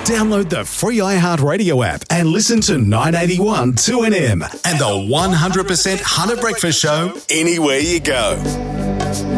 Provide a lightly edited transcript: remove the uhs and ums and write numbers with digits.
Download the free iHeartRadio app and listen to 981 2NM and the 100% Hunter Breakfast Show anywhere you go.